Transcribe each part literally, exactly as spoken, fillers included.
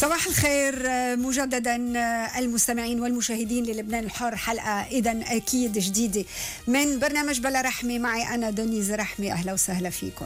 صباح الخير مجددا المستمعين والمشاهدين للبنان الحر، حلقة إذا أكيد جديدة من برنامج بلا رحمة. معي أنا دنيز رحمة، أهلا وسهلا فيكم.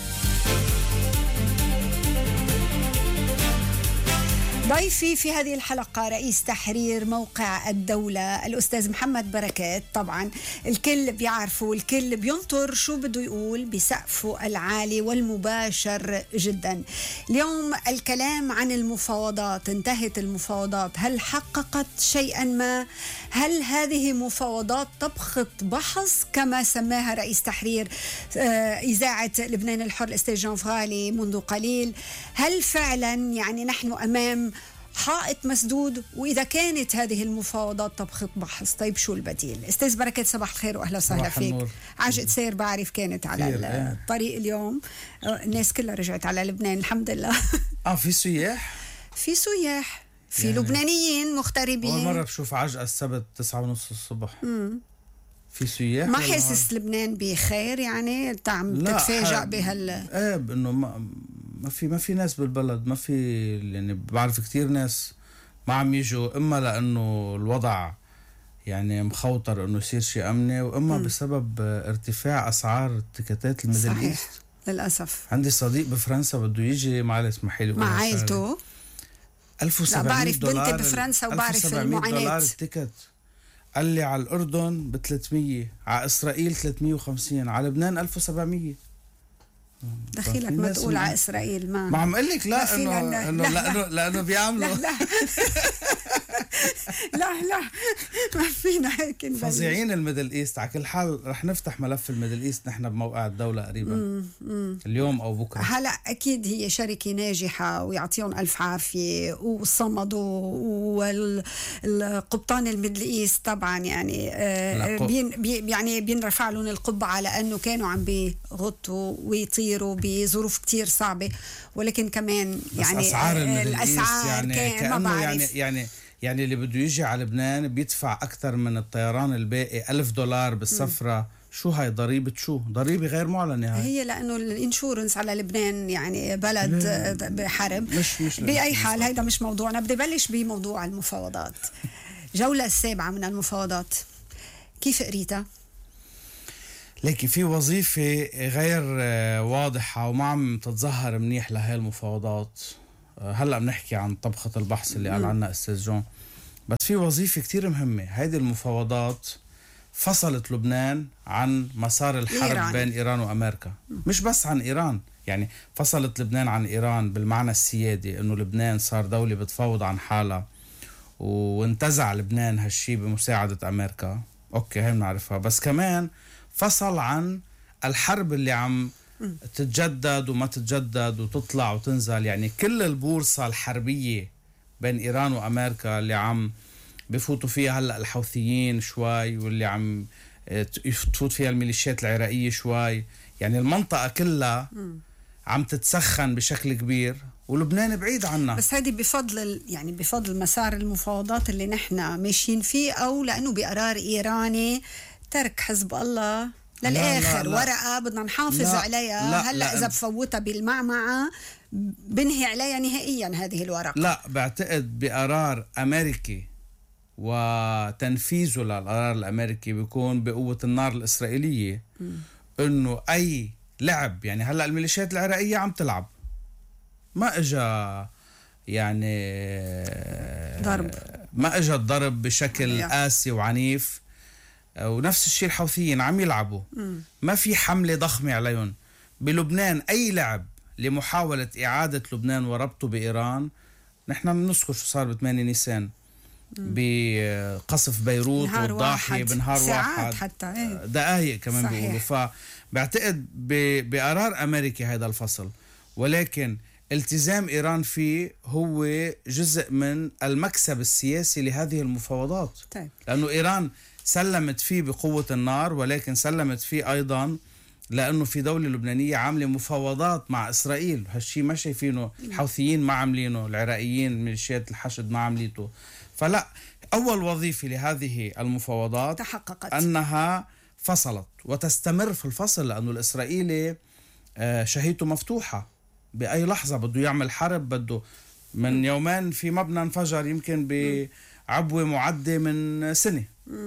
ضيفي في هذه الحلقة رئيس تحرير موقع الدولة الأستاذ محمد بركات. طبعا الكل بيعرفه والكل بينطر شو بده يقول بسقفه العالي والمباشر جدا. اليوم الكلام عن المفاوضات، انتهت المفاوضات، هل حققت شيئا ما؟ هل هذه مفاوضات طبخة بحص كما سماها رئيس تحرير إذاعة لبنان الحر الأستاذ جان فغالي منذ قليل؟ هل فعلا يعني نحن أمام حائط مسدود؟ وإذا كانت هذه المفاوضات طبخة بحث، طيب شو البديل؟ أستاذ بركات صباح الخير وأهلا وسهلا فيك. عجقة سير بعرف كانت على الطريق اليوم، الناس كلها رجعت على لبنان الحمد لله. آه في سياح؟ في سياح، في يعني لبنانيين مغتربين. أول مرة بشوف عجقة السبت تسعة ونص الصبح. مم. في سياح ما حاسس لبنان بخير يعني؟ انت عم تتفاجأ بهال ايه انه ما ما في ما في ناس بالبلد، ما في يعني بعرف كتير ناس ما عم يجوا، اما لانه الوضع يعني مخوطر انه يصير شيء امني، واما م. بسبب ارتفاع اسعار التيكتات الميدل ايست للاسف. عندي صديق بفرنسا بده يجي، معلش اسمحي لي مع عائلته ألف وسبعمية دولار. بعرف بنتي بفرنسا وبعرف المعاناة. دولار التيكت. قال لي على الأردن ب ثلاثمية، على إسرائيل ثلاثمية وخمسين، على لبنان ألف وسبعمية. دخيلك ما تقول على إسرائيل. ما ما عم قل لك لا إنه إنه لأنه لأنه بيعملوا لا لا لا لا ما فينا هيك. فظيعين الميدل إيست. على كل حال رح نفتح ملف الميدل إيست نحن بموقع الدولة قريبا مم. مم. اليوم أو بكرة. هلا أكيد هي شركة ناجحة ويعطيهم ألف عافية وصمدوا، والقبطان الميدل إيست طبعا يعني آه بين بي يعني بينرفع لهم القبعة على أنه كانوا عم بيغطوا ويطيروا بظروف كتير صعبة، ولكن كمان يعني أسعار الأسعار يعني كان ما بعرف يعني يعني يعني اللي بده يجي على لبنان بيدفع أكثر من الطيران الباقي ألف دولار بالسفرة. م. شو هاي ضريبة؟ شو ضريبة غير معلنة هاي؟ هي لأنه الانشورنس على لبنان يعني بلد بحرب. مش مش بأي حال هيدا مش موضوعنا. بدي بلش بموضوع المفاوضات. جولة السابعة من المفاوضات كيف قريتها؟ لكن في وظيفة غير واضحة وما عم تتظهر منيح لهي المفاوضات. هلأ بنحكي عن طبخة البحث اللي قال عنها أستاذ جون، بس في وظيفة كتير مهمة. هيدي المفاوضات فصلت لبنان عن مسار الحرب إيران. بين إيران وأمريكا. مش بس عن إيران، يعني فصلت لبنان عن إيران بالمعنى السيادي، إنه لبنان صار دولة بتفاوض عن حالها، وانتزع لبنان هالشي بمساعدة أمريكا. أوكي هي بنعرفها، بس كمان فصل عن الحرب اللي عم تتجدد وما تتجدد وتطلع وتنزل. يعني كل البورصة الحربية بين إيران وأمريكا اللي عم بفوتوا فيها هلأ الحوثيين شوي، واللي عم تفوت فيها الميليشيات العراقية شوي، يعني المنطقة كلها عم تتسخن بشكل كبير، ولبنان بعيد عنها. بس هذه بفضل يعني بفضل مسار المفاوضات اللي نحن ماشيين فيه، أو لأنه بقرار إيراني ترك حزب الله للآخر؟ لا لا لا. ورقة بدنا نحافظ لا عليها. لا هلأ لا إذا بفوتها بالمعمعة بنهي عليها نهائيا هذه الورقة. لا بعتقد بقرار أمريكي وتنفيذه للقرار الأمريكي بيكون بقوة النار الإسرائيلية. م. إنه أي لعب، يعني هلأ الميليشيات العراقية عم تلعب، ما إجا يعني ضرب، ما إجا الضرب بشكل قاسي وعنيف، ونفس الشيء الحوثيين عم يلعبوا. م. ما في حملة ضخمة عليهم. بلبنان أي لعب لمحاولة إعادة لبنان وربطه بإيران، نحن بنذكر شو صار ب ثمانية نيسان بقصف بيروت والضاحية بنهار واحد حتى ايه. دقائق كمان بيقولوا. فبعتقد بقرار أمريكي هذا الفصل، ولكن التزام إيران فيه هو جزء من المكسب السياسي لهذه المفاوضات. طيب. لأنه إيران سلمت فيه بقوة النار، ولكن سلمت فيه أيضا لأنه في دولة لبنانية عاملة مفاوضات مع إسرائيل. هالشي ما شايفينه الحوثيين، ما عاملينه العراقيين، ميليشيات الحشد ما عامليته. فلا، أول وظيفة لهذه المفاوضات تحققت أنها فصلت وتستمر في الفصل، لأنه الإسرائيلي شهيته مفتوحة بأي لحظة بده يعمل حرب، بده من يومين في مبنى انفجر يمكن بعبوة معدة من سنة،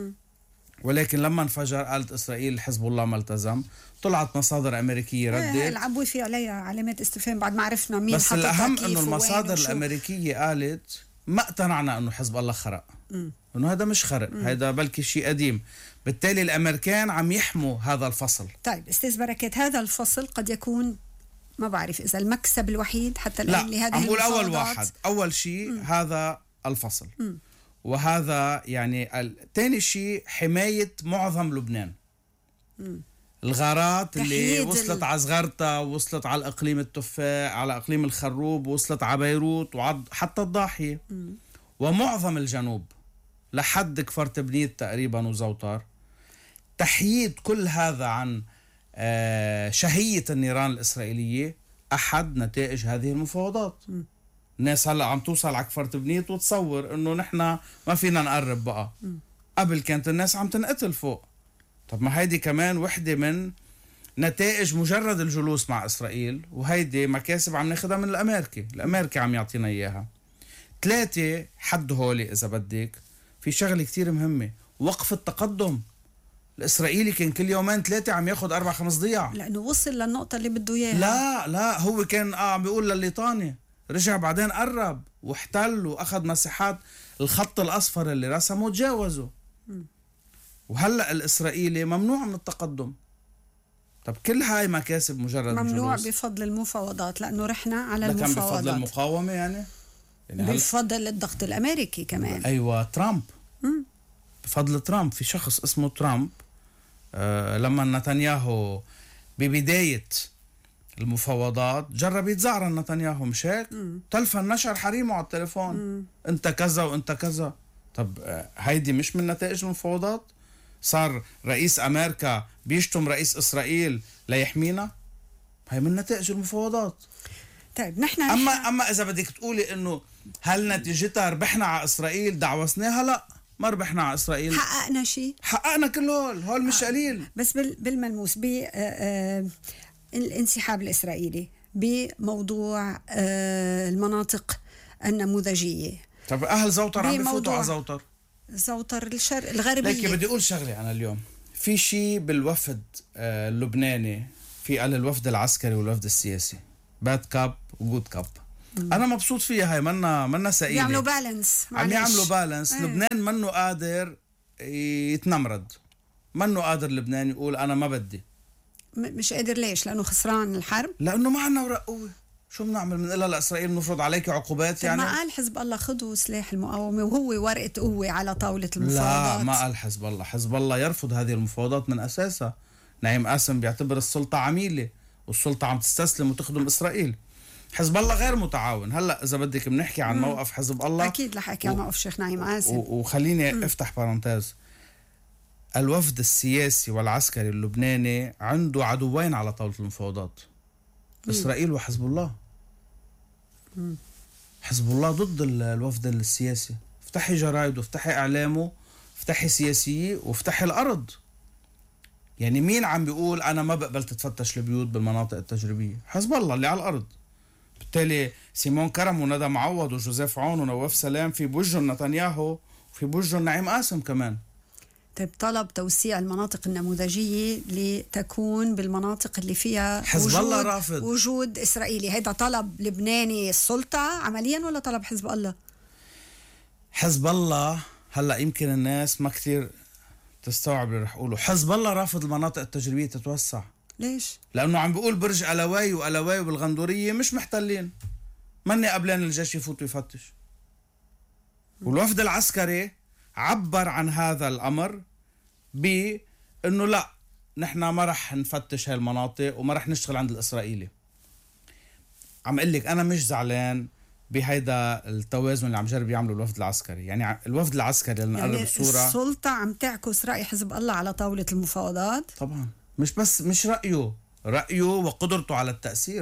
ولكن لما انفجر قالت إسرائيل حزب الله ما التزم. طلعت مصادر أمريكية ردت العبوة في عليها علامات استفهام بعد ما عرفنا مين بس حطتها الأهم كيف أنه المصادر ووين وشو. الأمريكية قالت ما اقتنعنا أنه حزب الله خرق، أنه هذا مش خرق، هذا بلكي شيء قديم. بالتالي الأمريكان عم يحموا هذا الفصل. طيب أستاذ بركات، هذا الفصل قد يكون ما بعرف إذا المكسب الوحيد حتى الآن لهذه عم بقول أول المفاوضات. واحد أول شيء مم. هذا الفصل، مم. وهذا يعني ثاني شيء حماية معظم لبنان. مم. الغارات اللي وصلت ال... على صغرتا، وصلت على الإقليم التفاح، على إقليم الخروب، وصلت على بيروت وحتى الضاحية مم. ومعظم الجنوب لحد كفر تبنيت تقريبا وزوطار. تحييد كل هذا عن شهية النيران الإسرائيلية أحد نتائج هذه المفاوضات. م. الناس هلأ عم توصل على كفر تبنيت وتصور إنه نحن ما فينا نقرب بقى. م. قبل كانت الناس عم تنقتل فوق. طب ما هيدي كمان وحدة من نتائج مجرد الجلوس مع إسرائيل، وهيدي مكاسب عم ناخدها من الأمريكي الأمريكي عم يعطينا إياها. ثلاثة حد هولي إذا بدك في شغلة كتير مهمة، وقف التقدم. الإسرائيلي كان كل يومين ثلاثة عم ياخد أربع خمس ضياع لأنه وصل للنقطة اللي بده إياها. لا لا هو كان آه عم بيقول لليطاني، رجع بعدين قرب واحتل وأخذ مساحات الخط الأصفر اللي رسمه تجاوزه. م. وهلأ الإسرائيلي ممنوع من التقدم. طب كل هاي مكاسب مجرد ممنوع الجلوس. بفضل المفاوضات لأنه رحنا على المفاوضات. المفاوضات. بفضل المقاومة يعني, يعني بفضل الضغط الأمريكي كمان. أيوة ترامب. م. بفضل ترامب. في شخص اسمه ترامب أه لما نتنياهو ببداية المفاوضات جرب يتزعرن نتنياهو مش هيك؟ تلفن نشر حريمه على التليفون. مم. انت كذا وانت كذا. طب أه هيدي مش من نتائج المفاوضات؟ صار رئيس أمريكا بيشتم رئيس إسرائيل ليحمينا؟ هي من نتائج المفاوضات. طيب نحن أما أما إذا بدك تقولي إنه هل نتيجتها ربحنا على إسرائيل دعوسناها؟ لا، ما ربحنا على إسرائيل. حققنا شيء؟ حققنا كل هول هول مش قليل. بس بالملموس بالانسحاب الإسرائيلي بموضوع المناطق النموذجية. طب أهل زوطر عم بفوتوا على زوطر. زوطر الشرق الغربية. لكن بدي أقول شغلة أنا اليوم في شيء بالوفد اللبناني، في قال الوفد العسكري والوفد السياسي، باد كاب وجود كاب. مم. أنا مبسوط فيها هاي، منا منا سئيلة. يعملوا بالانس. عم يعملوا بالانس. ايه. لبنان منه قادر يتنمرد، منه قادر لبنان يقول أنا ما بدي. مش قادر ليش؟ لأنه خسران الحرب؟ لأنه ما عنا ورق قوة. شو بنعمل من إلا لإسرائيل نفرض عليك عقوبات يعني؟ ما قال حزب الله خذوا سلاح المقاومة وهو ورقة قوة على طاولة المفاوضات. لا ما قال حزب الله. حزب الله يرفض هذه المفاوضات من أساسها. نعيم قاسم بيعتبر السلطة عميلة والسلطة عم تستسلم وتخدم إسرائيل. حزب الله غير متعاون. هلا إذا بدك بنحكي عن موقف حزب الله أكيد رح أحكي عن موقف شيخ نعيم قاسم. وخليني مم. افتح بارنتاز. الوفد السياسي والعسكري اللبناني عنده عدوين على طاولة المفاوضات، مم. إسرائيل وحزب الله. مم. حزب الله ضد الوفد السياسي. افتحي جرايد وافتحي إعلامه، افتحي سياسية وافتحي الأرض. يعني مين عم بيقول أنا ما بقبل تتفتش البيوت بالمناطق التجريبية؟ حزب الله اللي على الأرض. بالتالي سيمون كرم وندى معوض وجوزيف عون ونواف سلام في بوجهن نتنياهو وفي بوجهن نعيم قاسم كمان. طيب طلب توسيع المناطق النموذجية لتكون بالمناطق اللي فيها حزب وجود الله رافض. وجود إسرائيلي. هيدا طلب لبناني السلطة عمليا ولا طلب حزب الله؟ حزب الله هلأ يمكن الناس ما كتير تستوعب اللي رح أقوله. حزب الله رافض المناطق التجريبية تتوسع. ليش؟ لأنه عم بيقول برج ألواي وألواي بالغندورية مش محتلين، مني قبلين الجيش يفوت ويفتش. والوفد العسكري عبر عن هذا الأمر بأنه لا، نحن ما رح نفتش هاي المناطق وما رح نشتغل عند الإسرائيلي. عم قلك أنا مش زعلان بهيدا التوازن اللي عم جرب يعمله الوفد العسكري. يعني الوفد العسكري اللي نقرب يعني الصورة، السلطة عم تعكس رأي حزب الله على طاولة المفاوضات. طبعا مش بس مش رأيه رأيه وقدرته على التأثير.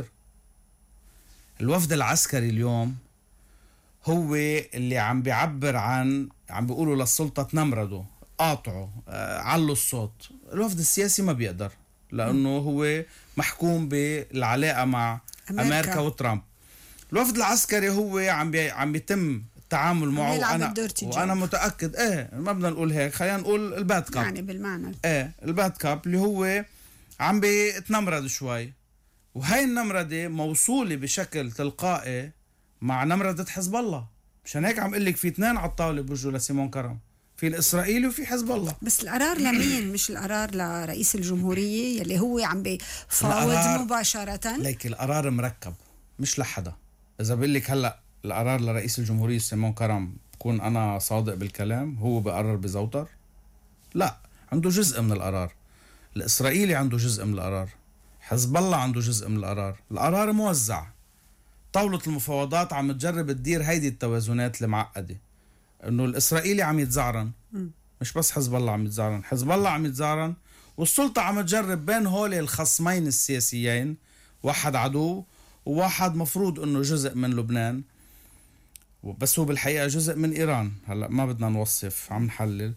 الوفد العسكري اليوم هو اللي عم بيعبر عن، عم بيقولوا للسلطة تنمردوا، قاطعوا، آه، علوا الصوت. الوفد السياسي ما بيقدر لأنه هو محكوم بالعلاقة مع أمريكا, أمريكا وترامب. الوفد العسكري هو عم بي عم بيتم التعامل معه، وانا وانا متاكد ايه ما بدنا نقول هيك، خلينا نقول الباد كاب يعني بالمعنى ايه الباد كاب اللي هو عم بيتنمرد شوي، وهي النمرده موصوله بشكل تلقائي مع نمرده حزب الله. مشان هيك عم اقول لك في اثنين على الطاوله بوجهوا لسيمون كرم، في الاسرائيلي وفي حزب الله. بس القرار لمين؟ مش القرار لرئيس الجمهوريه يلي هو عم بفاوض مباشره؟ ليك القرار مركب مش لحدا. اذا بقول لك هلا القرار لرئيس الجمهوريه سيمون كرم بكون انا صادق بالكلام، هو بقرر بزوتر؟ لا، عنده جزء من القرار. الاسرائيلي عنده جزء من القرار، حزب الله عنده جزء من القرار. القرار موزع. طاولة المفاوضات عم تجرب تدير هيدي التوازنات المعقدة، انه الاسرائيلي عم يتزعرن، مش بس حزب الله عم يتزعرن، حزب الله عم يتزعرن، والسلطة عم تجرب بين هول الخصمين السياسيين، واحد عدو وواحد مفروض انه جزء من لبنان، بس هو بالحقيقة جزء من ايران. هلا ما بدنا نوصف، عم نحلل.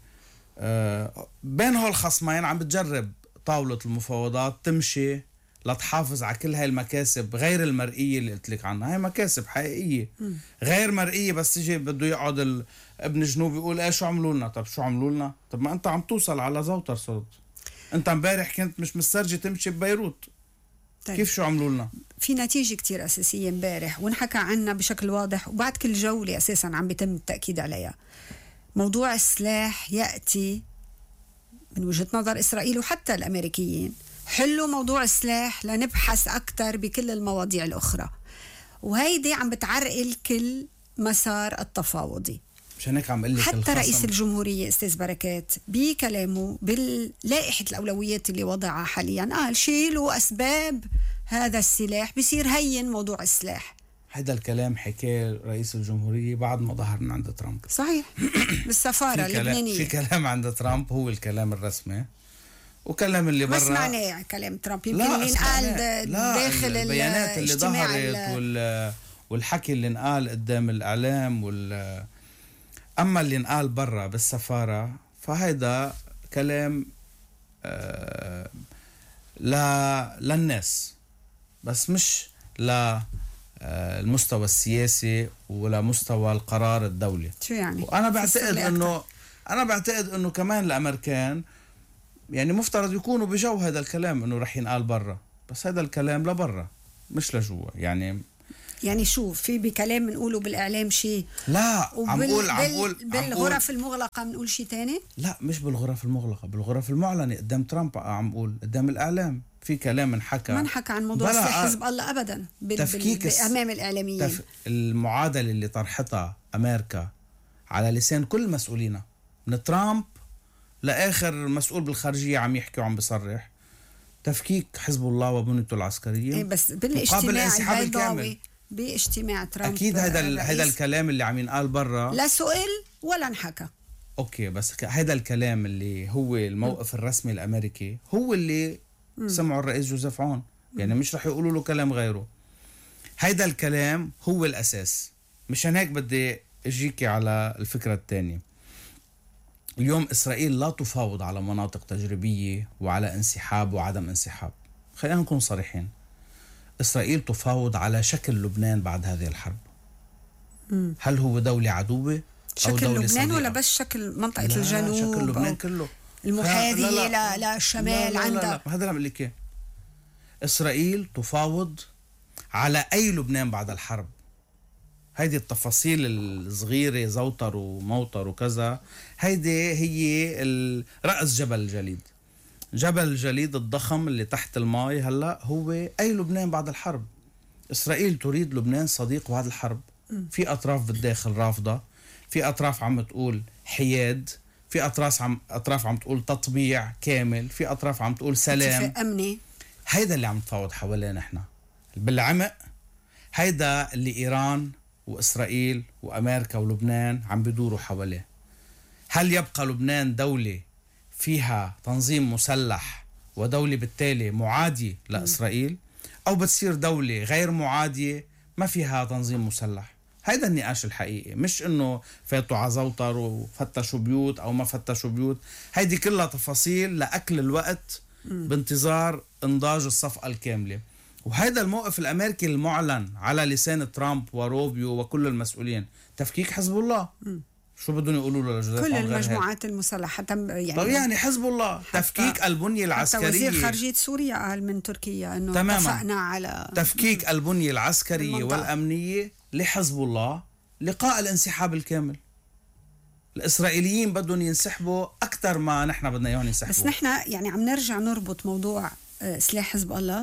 آه بين هول الخصمين عم بتجرب طاولة المفاوضات تمشي لتحافظ على كل هاي المكاسب غير المرئية اللي قلت لك عنها. هاي مكاسب حقيقية م. غير مرئية، بس يجي بده يقعد ابن جنوب يقول ايه شو عملوا لنا؟ طب شو عملوا لنا؟ طب ما انت عم توصل على زوتر صرت. انت امبارح كنت مش مسترجي تمشي ببيروت. طيب. كيف شو عملوا لنا؟ في نتيجة كتير أساسية امبارح ونحكى عنها بشكل واضح، وبعد كل جولة أساسا عم بيتم التأكيد عليها. موضوع السلاح يأتي من وجهة نظر إسرائيل وحتى الأمريكيين، حلوا موضوع السلاح لنبحث أكتر بكل المواضيع الأخرى، وهيدي عم بتعرقل كل مسار التفاوضي. مشان هيك عم قلك حتى الخصم. رئيس الجمهورية استاذ بركات بكلامه باللائحة الأولويات اللي وضعها حاليا قال شيلوا أسباب هذا السلاح بيصير هين موضوع السلاح. هذا الكلام حكاه رئيس الجمهورية بعد ما ظهر من عند ترامب. صحيح. بالسفارة اللبنانية في كلام عند ترامب هو الكلام الرسمي، وكلام اللي برا ما سمعناه كلام ترامب. يمكن ينقال داخل البيانات اللي ظهرت وال... والحكي اللي انقال قدام الإعلام وال... أما اللي انقال برا بالسفارة فهيدا كلام آه لا للناس بس مش لا المستوى السياسي ولا مستوى القرار الدولي. شو يعني؟ وأنا بعتقد إنه أنا بعتقد إنه كمان الأمريكان يعني مفترض يكونوا بجو هذا الكلام إنه رح ينقال برا، بس هذا الكلام لبرا مش لجوا. يعني يعني شو في بكلام بنقوله بالإعلام شيء، لا وبال... عم قول عم قول بالغرف المغلقة بنقول شيء تاني. لا مش بالغرف المغلقة، بالغرف المعلنة قدام ترامب عم قول قدام الإعلام في كلام انحكى. ما انحكى عن موضوع سلاح حزب الله أبدا بال... تفكيك بال... أمام الإعلاميين. تف... المعادلة اللي طرحتها أمريكا على لسان كل مسؤولينا من ترامب لآخر مسؤول بالخارجية عم يحكي وعم بصرح تفكيك حزب الله وبنيته العسكرية. ايه بس بالاجتماع البيضاوي باجتماع ترامب أكيد هذا هذا الكلام اللي عم ينقال برا لا سئل ولا انحكى. أوكي بس هذا الكلام اللي هو الموقف الرسمي الأمريكي هو اللي سمعوا الرئيس جوزيف عون، يعني مش رح يقولوا له كلام غيره. هيدا الكلام هو الأساس. مشان هيك بدي أجيكي على الفكرة الثانية. اليوم إسرائيل لا تفاوض على مناطق تجريبية وعلى انسحاب وعدم انسحاب. خلينا نكون صريحين، إسرائيل تفاوض على شكل لبنان بعد هذه الحرب. م. هل هو دولة عدوة أو شكل دولة لبنان صديقة؟ ولا بس شكل منطقة الجنوب؟ شكل لبنان كله المحاذية لا لا لا للشمال عندها. هذا اللي عم لك إياه. إسرائيل تفاوض على أي لبنان بعد الحرب. هيدي التفاصيل الصغيرة زوتر وموتر وكذا، هيدي هي رأس جبل الجليد. جبل الجليد الضخم اللي تحت الماء هلأ هو أي لبنان بعد الحرب. إسرائيل تريد لبنان صديق بعد الحرب. في أطراف بالداخل رافضة، في أطراف عم تقول حياد، في أطراف عم أطراف عم تقول تطبيع كامل، في أطراف عم تقول سلام أمني. هيدا اللي عم تفاوض حوالينا إحنا بالعمق. هيدا اللي إيران وإسرائيل وأمريكا ولبنان عم بيدوروا حواليه. هل يبقى لبنان دولة فيها تنظيم مسلح ودولة بالتالي معادية لإسرائيل، أو بتصير دولة غير معادية ما فيها تنظيم مسلح؟ هيدا النقاش الحقيقي، مش إنه فاتوا على زوتر وفتشوا بيوت أو ما فتشوا بيوت. هيدي كلها تفاصيل لأكل الوقت بانتظار إنضاج الصفقة الكاملة. وهذا الموقف الأمريكي المعلن على لسان ترامب وروبيو وكل المسؤولين تفكيك حزب الله. م. شو بدهم يقولوا له لجوزيف كل المجموعات المسلحة يعني طب يعني حزب الله تفكيك البنية العسكرية. وزير خارجية سوريا قال من تركيا انه اتفقنا على تفكيك البنية العسكرية المنطقة. والأمنية لحزب الله لقاء الانسحاب الكامل. الإسرائيليين بدهم ينسحبوا أكثر ما نحن بدنا إياهم ينسحبوا. بس نحن يعني عم نرجع نربط موضوع سلاح حزب الله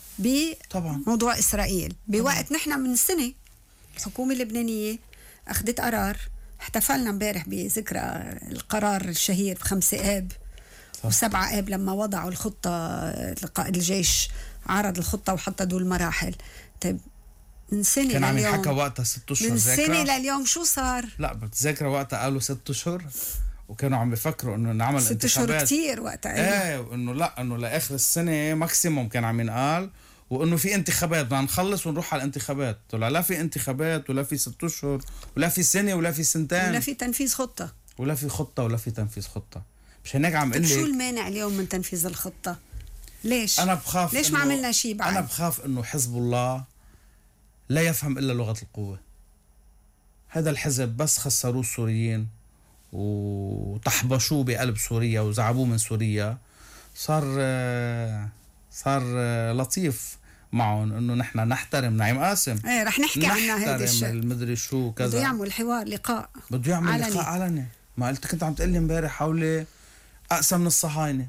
بموضوع إسرائيل بوقت نحن من سنة الحكومة اللبنانية أخذت قرار. احتفلنا امبارح بذكرى القرار الشهير بخمسة آب وسبعة آب لما وضعوا الخطة. قائد الجيش عرض الخطة وحط دول المراحل. طيب من سنة كان عم لليوم يحكى وقتها ست اشهر من سنة لليوم شو صار؟ لا بتذكر وقتها قالوا ست اشهر وكانوا عم بيفكروا انه نعمل ست انتخابات. ست اشهر كتير وقتها. ايه وانه لا انه لاخر السنة ماكسيموم كان عم ينقال وانه في انتخابات بدنا نخلص ونروح على الانتخابات. طلع لا في انتخابات ولا في ست اشهر ولا في سنة ولا في سنتين ولا في تنفيذ خطة ولا في خطة ولا في تنفيذ خطة. مش هناك عم قلي شو المانع اليوم من تنفيذ الخطة؟ ليش؟ أنا بخاف ليش ما عملنا شيء بعد؟ أنا بخاف إنه حزب الله لا يفهم إلا لغة القوة. هذا الحزب بس خسروه السوريين وطحبشوه بقلب سوريا وزعبوه من سوريا صار صار لطيف معهم إنه نحن نحترم نعيم قاسم. إيه رح نحكي عنها هذا الشيء. نحترم المدري شو كذا. بده يعمل حوار لقاء. بده يعمل علني. لقاء علني. ما قلت كنت عم تقلي امبارح حولي أقسى من الصهاينة.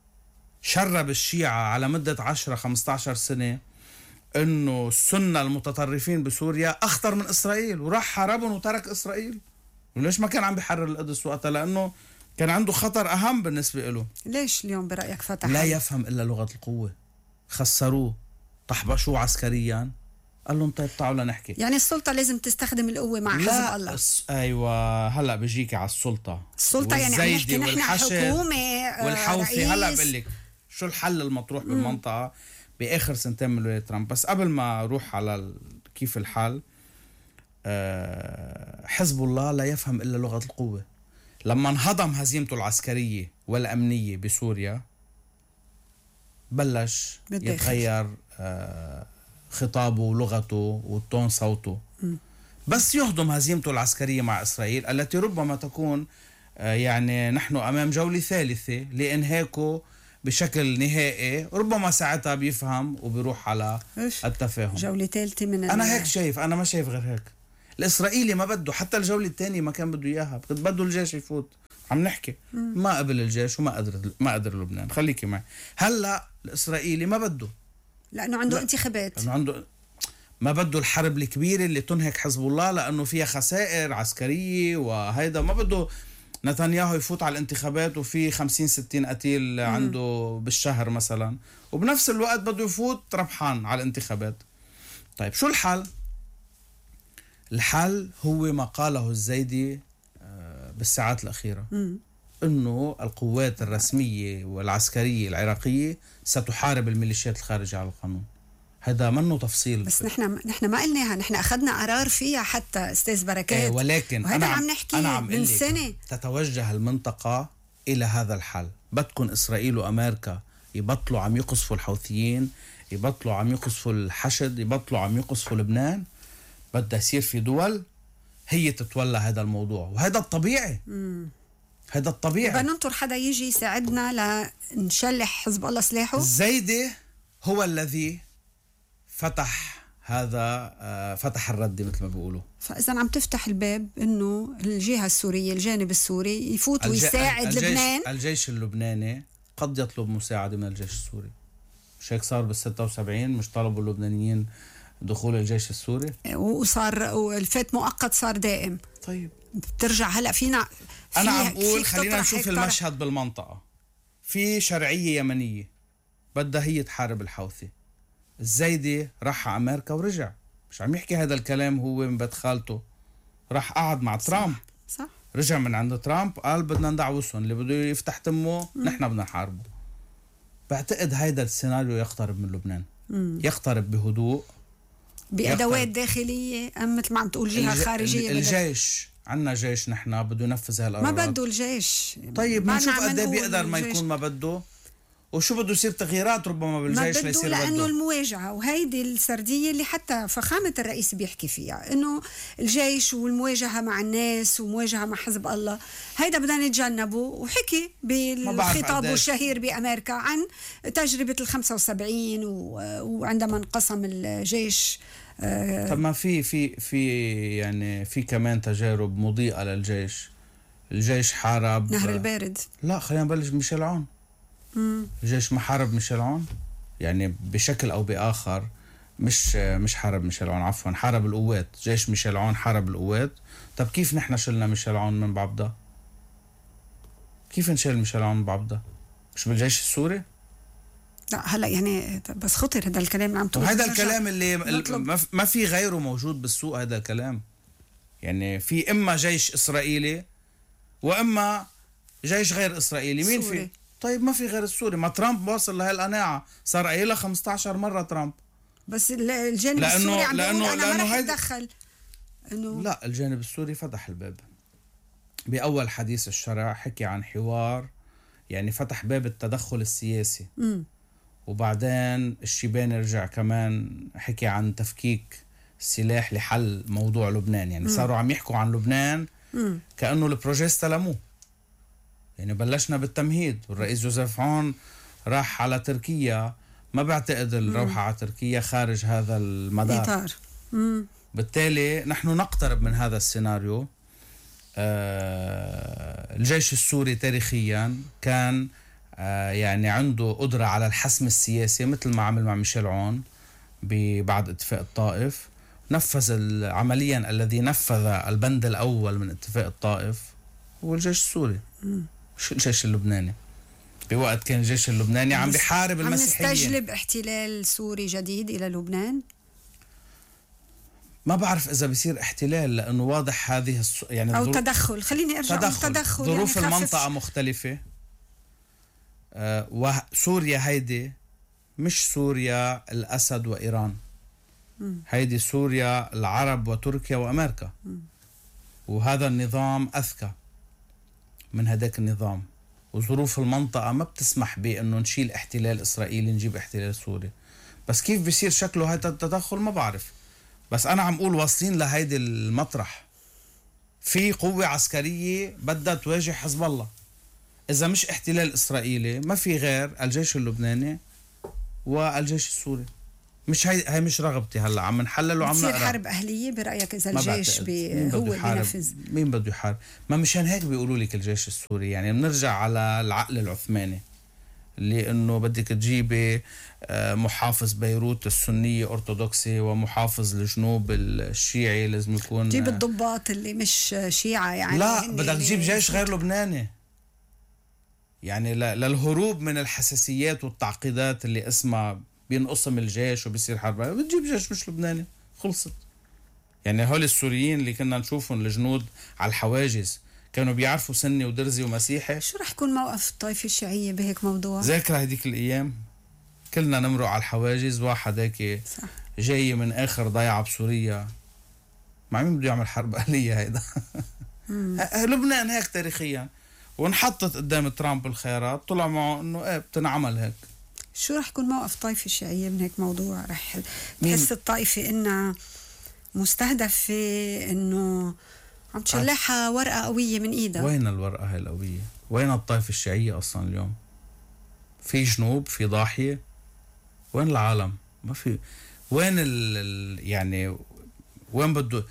شرب الشيعة على مدة عشرة خمسة عشر سنة إنه السنة المتطرفين بسوريا أخطر من إسرائيل وراح حاربهم وترك إسرائيل. وليش ما كان عم بيحرر القدس وقتها؟ لأنه كان عنده خطر أهم بالنسبة له. ليش اليوم برأيك فتح؟ لا يفهم إلا لغة القوة. خسروه طحبشوه عسكريا. قال لهم طيب تعالوا لنحكي. يعني السلطة لازم تستخدم القوة مع حزب الله. أيوة هلأ بيجيكي على السلطة. السلطة يعني عم نحكي نحن حكومة والحوثي. هلأ بقول لك شو الحل المطروح مم. بالمنطقة بآخر سنتين من ولاية ترامب. بس قبل ما أروح على كيف الحل، أه حزب الله لا يفهم إلا لغة القوة. لما انهضم هزيمته العسكرية والأمنية بسوريا بلش بداخل. يتغير أه خطابه ولغته وتون صوته. م. بس يهضم هزيمته العسكرية مع إسرائيل التي ربما تكون أه يعني نحن أمام جولة ثالثة لإنهاكه بشكل نهائي. ربما ساعتها بيفهم وبيروح على التفاهم. جولة ثالثة من أنا هيك شايف. أنا ما شايف غير هيك. الإسرائيلي ما بده حتى الجولة الثانية ما كان بده إياها. بده الجيش يفوت. عم نحكي مم. ما قبل الجيش وما قدر ما قدر لبنان. خليكي معي. هلا الإسرائيلي ما بده لأنه عنده لا. انتخابات. لأنه عنده ما بده الحرب الكبيرة اللي تنهك حزب الله لأنه فيها خسائر عسكرية وهيدا. ما بده نتنياهو يفوت على الانتخابات وفي خمسين ستين قتيل عنده بالشهر مثلا وبنفس الوقت بده يفوت ربحان على الانتخابات. طيب شو الحل؟ الحل هو ما قاله الزيدي بالساعات الأخيرة م. إنه القوات الرسمية والعسكرية العراقية ستحارب الميليشيات الخارجة على القانون. هذا منه تفصيل. بس نحن نحن ما قلناها. نحن أخذنا قرار فيها حتى أستاذ بركات. ايه ولكن أنا عم نحكي أنا عم من سنة. تتوجه المنطقة إلى هذا الحل. بدكن إسرائيل وأمريكا يبطلوا عم يقصفوا الحوثيين، يبطلوا عم يقصفوا الحشد، يبطلوا عم يقصفوا لبنان. بدها يصير في دول هي تتولى هذا الموضوع وهذا الطبيعي. مم. هذا الطبيعي. بدنا ننطر حدا يجي يساعدنا لنشلح حزب الله سلاحه. الزيدي هو الذي فتح هذا آه فتح الرد مثل ما بيقولوا. فإذا عم تفتح الباب إنه الجهة السورية الجانب السوري يفوت الج... ويساعد الجيش... لبنان. الجيش اللبناني قد يطلب مساعدة من الجيش السوري. مش هيك صار بالستة وسبعين؟ مش طلبوا اللبنانيين دخول الجيش السوري وصار والفات مؤقت صار دائم. طيب بترجع هلأ فينا في أنا عم أقول خلينا نشوف المشهد بالمنطقة. في شرعية يمنية بدها هي تحارب الحوثي. الزيدي راح على أمريكا ورجع. مش عم يحكي هذا الكلام هو من بيت خالته. راح قعد مع ترامب. صح. صح. رجع من عند ترامب قال بدنا ندعوسهم اللي بده يفتح تمه نحن بدنا نحاربه. بعتقد هيدا السيناريو يقترب من لبنان. مم. يقترب بهدوء بأدوات داخلية أم مثل ما عم تقول جهة الج... خارجية. الجيش عنا جيش نحن بده ينفذ هالقرارات. ما بده الجيش. طيب ما نشوف قد ايه بيقدر ما يكون ما بده وشو بده يصير تغييرات ربما بالجيش ما بده، ليصير لانه بده. المواجهه، وهيدي السرديه اللي حتى فخامه الرئيس بيحكي فيها، انه الجيش والمواجهه مع الناس ومواجهه مع حزب الله، هيدا بدنا نتجنبه. وحكي بالخطاب الشهير بامريكا عن تجربه ال خمسة وسبعين وعندما انقسم الجيش. طب ما في في في يعني في كمان تجارب مضيئه للجيش. الجيش حارب نهر البارد. لا خلينا نبلش بميشيل عون. مم. الجيش ما حارب ميشيل عون يعني بشكل او باخر. مش مش حارب ميشيل عون، عفوا حارب القوات. جيش ميشيل عون حارب القوات. طب كيف نحن شلنا ميشيل عون من بعبدا؟ كيف نشيل ميشيل عون من بعبدا؟ مش بالجيش السوري؟ لا هلا يعني بس خطر هذا الكلام اللي عم تقول. هذا الكلام اللي ما في غيره موجود بالسوق. هذا الكلام يعني في اما جيش اسرائيلي واما جيش غير اسرائيلي. مين في؟ طيب ما في غير السوري. ما ترامب واصل لهالقناعه، صار قايلها خمسة عشر مره ترامب. بس الجانب السوري عم بيقول انا ما رح اتدخل. انه لا، الجانب السوري فتح الباب باول حديث الشرع. حكي عن حوار، يعني فتح باب التدخل السياسي. م. وبعدين الشيباني رجع كمان حكي عن تفكيك السلاح لحل موضوع لبنان. يعني م. صاروا عم يحكوا عن لبنان م. كأنه البروجي استلموه. يعني بلشنا بالتمهيد، والرئيس جوزيف عون راح على تركيا. ما بعتقد الروحة على تركيا خارج هذا المدار. إطار. مم. بالتالي نحن نقترب من هذا السيناريو. آه الجيش السوري تاريخيا كان آه يعني عنده قدرة على الحسم السياسي مثل ما عمل مع ميشيل عون بعد اتفاق الطائف. نفذ عمليا الذي نفذ البند الأول من اتفاق الطائف هو الجيش السوري، مش الجيش اللبناني. بوقت كان الجيش اللبناني عم بيحارب المسيحيين. عم نستجلب احتلال سوري جديد إلى لبنان؟ ما بعرف إذا بيصير احتلال، لأنه واضح هذه الص... يعني أو تدخل. خليني أرجع تدخل. تدخل. ظروف يعني المنطقة مختلفة. آه وسوريا هيدي مش سوريا الأسد وإيران. م. هيدي سوريا العرب وتركيا وأمريكا. م. وهذا النظام أذكى من هداك النظام. وظروف المنطقة ما بتسمح بأنه نشيل احتلال إسرائيلي نجيب احتلال سوري. بس كيف بيصير شكله هذا التدخل ما بعرف. بس أنا عم أقول واصلين لهيدي المطرح. في قوة عسكرية بدها تواجه حزب الله. إذا مش احتلال إسرائيلي ما في غير الجيش اللبناني والجيش السوري. مش هاي هاي مش رغبتي. هلا عم نحلل وعم نقرا. بتصير حرب أهلية برأيك إذا الجيش بي هو اللي بينفذ؟ مين بده يحارب؟ ما مشان هيك بيقولوا لك الجيش السوري. يعني بنرجع على العقل العثماني اللي انه بدك تجيبي محافظ بيروت السنية أرثوذكسي ومحافظ الجنوب الشيعي لازم يكون. جيب الضباط اللي مش شيعة يعني. لا بدك تجيب جيش غير لبناني. يعني للهروب من الحساسيات والتعقيدات اللي اسمها بينقسم الجيش وبيصير حرب، بتجيب جيش مش لبناني. خلصت. يعني هول السوريين اللي كنا نشوفهم الجنود على الحواجز كانوا بيعرفوا سني ودرزي ومسيحي. شو رح يكون موقف الطائفة الشيعية بهيك موضوع؟ ذاكرة هديك الأيام كلنا نمرق على الحواجز. واحد هيك جاي من آخر ضيعة بسوريا. مع مين بده يعمل حرب أهلية هيدا؟ لبنان هيك تاريخيا. وانحطت قدام ترامب الخيارات طلع معه انه ايه بتنعمل هيك. شو رح يكون موقف الطائفة الشيعية من هيك موضوع؟ رح تحس الطائفة انها مستهدفة، انه عم تشلحها ورقة قوية من ايدها؟ وين الورقة هاي القوية؟ وين الطائفة الشيعية اصلا اليوم؟ في جنوب، في ضاحية. وين العالم؟ ما في. وين ال يعني وين بده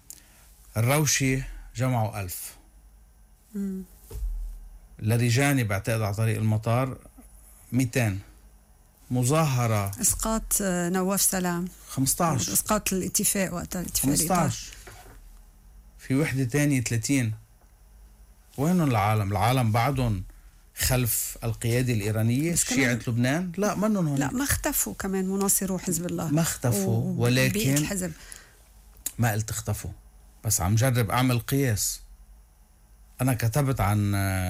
الروشي جمعوا ألف. مم. لريجاني بعتقد على طريق المطار مئتين. مظاهرة اسقاط نواف سلام خمسة عشر. اسقاط الاتفاق وقت الاتفاق خمسة عشر. في وحدة تانية ثلاثين. وينهم العالم؟ العالم بعدهم خلف القيادة الإيرانية شيعة لبنان؟ لا منهم هون. لا ما اختفوا كمان مناصرو حزب الله. ما اختفوا ولكن الحزب. ما قلت اختفوا، بس عم جرب أعمل قياس. أنا كتبت عن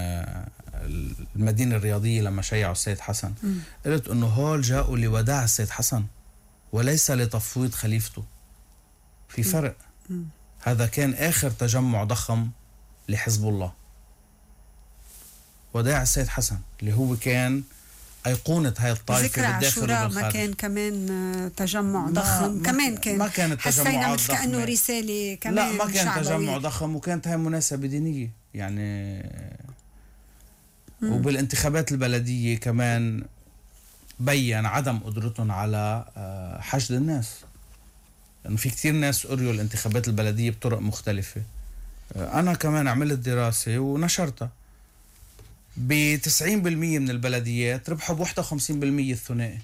المدينة الرياضية لما شيعوا السيد حسن. م. قلت أنه هول جاءوا لوداع السيد حسن وليس لتفويض خليفته. في فرق. م. هذا كان آخر تجمع ضخم لحزب الله، وداع السيد حسن اللي هو كان أيقونة هاي الطائفة ذكرى بالداخل عاشوراء ما وبالخارج. كان كمان تجمع ما ضخم ما كمان كان ما كانت حسينا تجمعات مثل كأنه ضخمة. رسالة كمان لا ما كان شعبوية. تجمع ضخم، وكانت هاي مناسبة دينية يعني. مم. وبالانتخابات البلدية كمان بيّن عدم قدرتهم على حشد الناس، لأنه في كتير ناس قريوا الانتخابات البلدية بطرق مختلفة. أنا كمان عملت دراسة ونشرتها، ب تسعين بالمية من البلديات ربحوا ب واحد وخمسين بالمية الثنائي.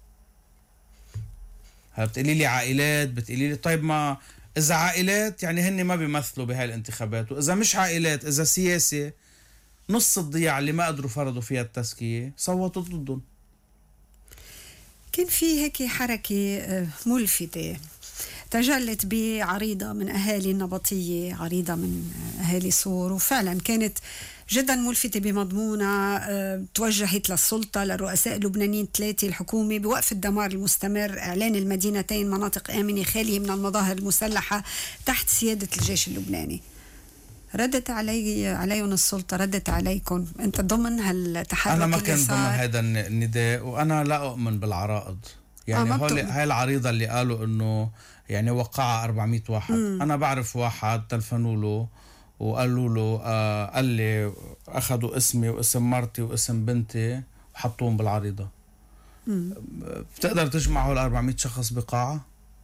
هلا بتقولي لي عائلات، بتقولي لي طيب ما إذا عائلات يعني هن ما بيمثلوا بهاي الانتخابات، وإذا مش عائلات إذا سياسة، نص الضياع اللي ما قدروا فرضوا فيها التزكية صوتوا ضدهم. كان في هيك حركة ملفتة تجلت بعريضة من أهالي النبطية، عريضة من أهالي صور، وفعلا كانت جدا ملفتة بمضمونها. توجهت للسلطة، للرؤساء اللبنانيين ثلاثة، الحكومة بوقف الدمار المستمر، إعلان المدينتين مناطق آمنة خالية من المظاهر المسلحة تحت سيادة الجيش اللبناني. ردت علي عليهم السلطة، ردت عليكم أنت ضمن هالتحرك؟ أنا ما كان ضمن هذا النداء، وأنا لا أؤمن بالعرائض يعني. آه هول هاي العريضة اللي قالوا إنه يعني وقعها أربعمية واحد. مم. أنا بعرف واحد تلفنوا له وقالوا له آه قال لي أخذوا اسمي واسم مرتي واسم بنتي وحطوهم بالعريضة. مم. بتقدر تجمع هول أربعمية شخص بقاعة؟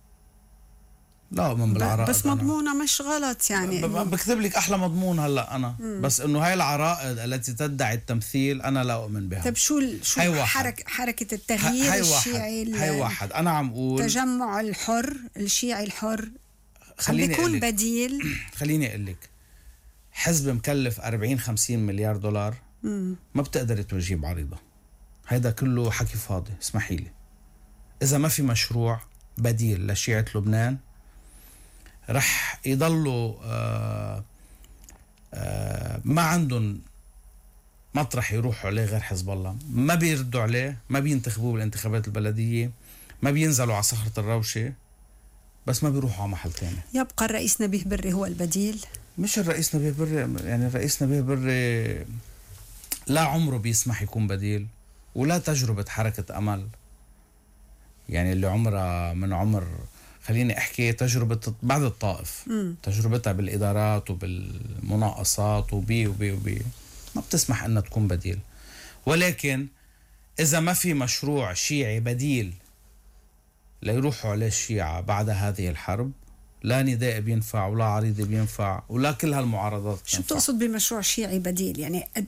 لا من بالعرائض. بس مضمونة مش غلط يعني. بكتب لك أحلى مضمون هلا أنا. مم. بس إنه هاي العرائض التي تدعي التمثيل أنا لا أؤمن بها. طيب شو شو حركة حركة التغيير هاي الشيعي؟ هاي واحد أنا عم أقول تجمع الحر الشيعي الحر خليني بيكون بديل. خليني أقول لك، حزب مكلف أربعين خمسين مليار دولار. مم. ما بتقدر توجيه بعريضة. هيدا كله حكي فاضي. اسمحي لي، إذا ما في مشروع بديل لشيعة لبنان رح يضلوا آآ آآ ما عندهم مطرح يروحوا عليه غير حزب الله. ما بيردوا عليه، ما بينتخبوه بالانتخابات البلدية، ما بينزلوا على صخرة الروشة، بس ما بيروحوا على محل تاني. يبقى الرئيس نبيه بري هو البديل؟ مش الرئيس نبيه بري، يعني الرئيس نبيه بري لا عمره بيسمح يكون بديل، ولا تجربة حركة أمل يعني اللي عمرها من عمر، خليني أحكي تجربة بعد الطائف. م. تجربتها بالإدارات وبالمناقصات وبي وبي وبي ما بتسمح أنها تكون بديل. ولكن إذا ما في مشروع شيعي بديل ليروحوا عليه الشيعة بعد هذه الحرب، لا نداء بينفع ولا عريضة بينفع ولا كل هالمعارضات. شو بتقصد بمشروع شيعي بديل؟ يعني